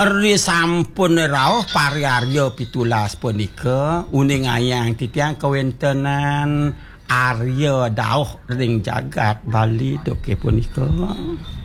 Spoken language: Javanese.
Ri sampun rawuh pariarya 17 punika uning ayang titiang kawentenan Arya dawuh ring jagat Bali doke punika.